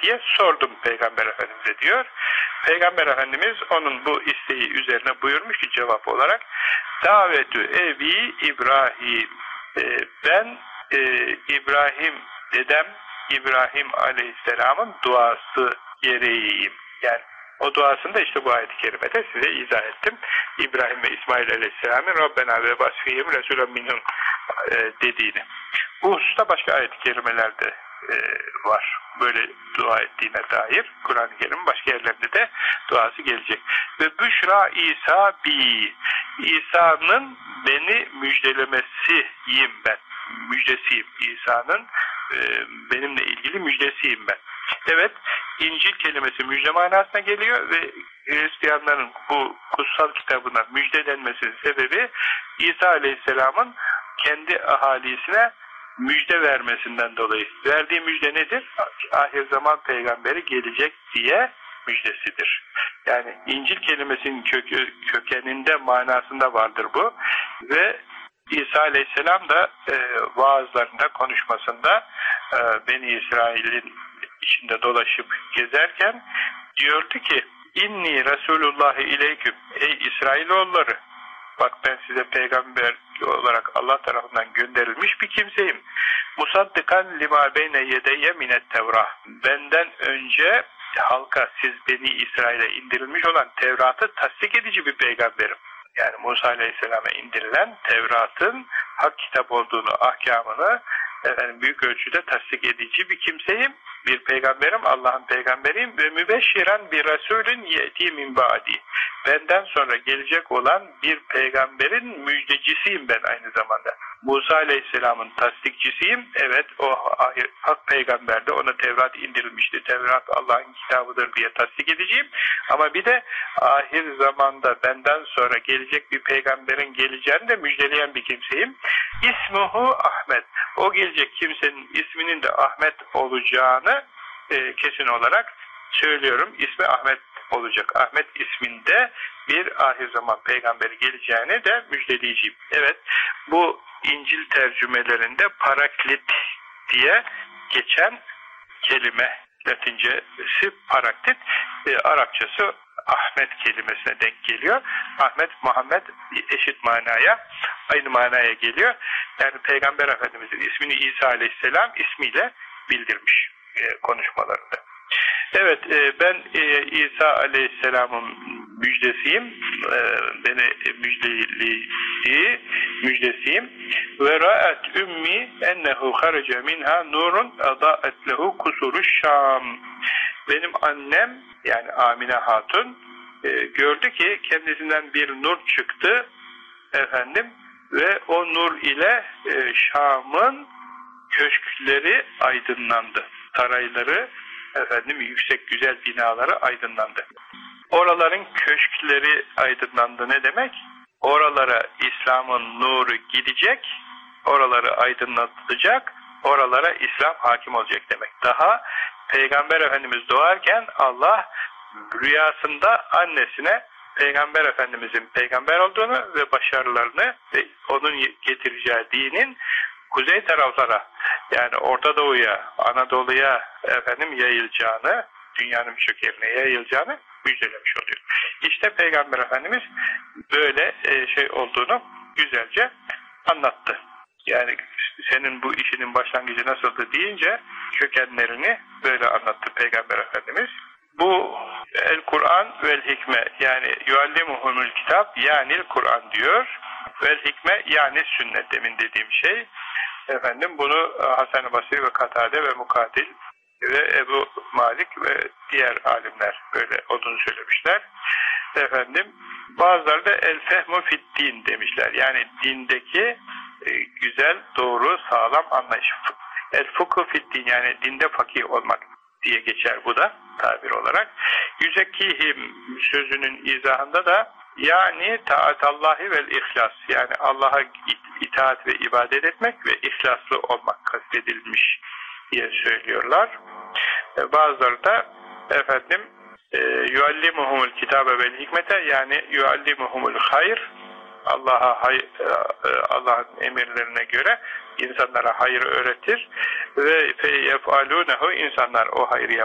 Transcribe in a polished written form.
diye sordum Peygamber Efendimiz'e diyor. Peygamber Efendimiz onun bu isteği üzerine buyurmuş ki cevap olarak davetü evi İbrahim, ben İbrahim dedem İbrahim Aleyhisselam'ın duası gereğiyim. Yani o duasında işte bu ayet-i kerimede size izah ettim. İbrahim ve İsmail Aleyhisselam'ın Rabbena ve basfihim Resulüm minhum dediğini. Bu hususta başka ayet-i kerimelerde var. Böyle dua ettiğine dair Kur'an-ı Kerim'in başka yerlerinde de duası gelecek. Ve Büşra İsa bi, İsa'nın beni müjdelemesiyim ben. Müjdesiyim. İsa'nın benimle ilgili müjdesiyim ben. Evet, İncil kelimesi müjde manasına geliyor ve Hristiyanların bu kutsal kitabına müjdelenmesinin sebebi İsa Aleyhisselam'ın kendi ahalisine müjde vermesinden dolayı. Verdiği müjde nedir? Ahir zaman peygamberi gelecek diye müjdesidir. Yani İncil kelimesinin kökeninde manasında vardır bu. Ve İsa Aleyhisselam da vaazlarında, konuşmasında Beni İsrail'in içinde dolaşıp gezerken diyordu ki İnni Resulullah ileyküm, ey İsrailoğulları, bak ben size peygamber olarak Allah tarafından gönderilmiş bir kimseyim. Musaddikan lima beyne yedeyye minet tevrah. Benden önce halka siz Beni İsrail'e indirilmiş olan Tevrat'ı tasdik edici bir peygamberim. Yani Musa Aleyhisselam'a indirilen Tevrat'ın hak kitap olduğunu, ahkamını büyük ölçüde tasdik edici bir kimseyim. Bir peygamberim, Allah'ın peygamberiyim ve mübeşşiren bir Resulün yeti min ba'di. Benden sonra gelecek olan bir peygamberin müjdecisiyim ben aynı zamanda. Musa Aleyhisselam'ın tasdikçisiyim. Evet, o hak peygamberde ona Tevrat indirilmişti. Tevrat Allah'ın kitabıdır diye tasdik edeceğim. Ama bir de ahir zamanda benden sonra gelecek bir peygamberin geleceğini de müjdeleyen bir kimseyim. İsmuhu Ahmet. O gelecek kimsenin isminin de Ahmet olacağını kesin olarak söylüyorum. İsmi Ahmet olacak. Ahmet isminde bir ahir zaman peygamberi geleceğini de müjdeleyeceğim. Evet, bu İncil tercümelerinde paraklit diye geçen kelime, Latincesi paraklit, Arapçası Ahmet kelimesine denk geliyor. Ahmet, Muhammed eşit manaya, aynı manaya geliyor. Yani Peygamber Efendimiz'in ismini İsa Aleyhisselam ismiyle bildirmiş konuşmalarında. Evet, ben İsa Aleyhisselam'ın müjdesiyim, beni müjdesiyim. Ve ra'at ümmi ennehu haraca minha nurun adaat lehu kusuruş Şam. Benim annem, yani Amine Hatun, gördü ki kendisinden bir nur çıktı ve o nur ile Şam'ın köşkleri aydınlandı. Sarayları, yüksek güzel binaları aydınlandı. Oraların köşkleri aydınlandı ne demek? Oralara İslam'ın nuru gidecek, oraları aydınlatacak, oralara İslam hakim olacak demek. Daha Peygamber Efendimiz doğarken Allah rüyasında annesine Peygamber Efendimizin peygamber olduğunu ve başarılarını ve onun getireceği dinin kuzey taraflara, yani Orta Doğu'ya, Anadolu'ya yayılacağını, dünyanın birçok yerine yayılacağını müjdelemiş oluyor. İşte Peygamber Efendimiz böyle olduğunu güzelce anlattı. Yani senin bu işinin başlangıcı nasıldı deyince kökenlerini böyle anlattı Peygamber Efendimiz. Bu el-Kur'an vel hikme, yani yuallimuhumul kitap, yani Kur'an diyor. Vel hikme, yani sünnet, demin dediğim şey. Bunu Hasan-ı Basri ve Katade ve Mukatil ve Ebu Malik ve diğer alimler böyle olduğunu söylemişler. Bazıları da el-fehmu fid-din demişler. Yani dindeki güzel, doğru, sağlam anlayış. El-fukhu fid-din, yani dinde fakih olmak diye geçer bu da tabir olarak. Yüzekkihim sözünün izahında da yani taatallahi vel ihlas, yani Allah'a itaat ve ibadet etmek ve ihlaslı olmak kastedilmiş diye söylüyorlar. Bazıları da yuallimuhumul kitabe vel hikmete, yani yuallimuhumul hayr, Allah'ın emirlerine göre insanlara hayır öğretir ve feyef'alûnehu, insanlar o hayrı